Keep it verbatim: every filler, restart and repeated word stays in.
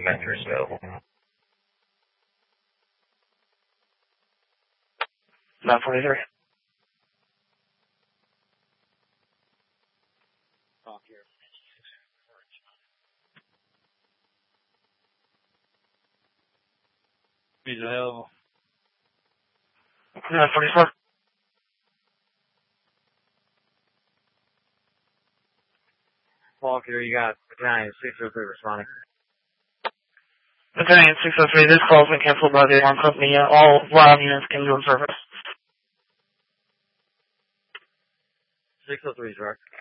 Metro available. nine forty-three. He's available. nine forty-four. Walker, you got Battalion six oh three responding. Battalion six oh three, this call's been canceled by the alarm company. Uh, all live units can go in service. six oh three, direct.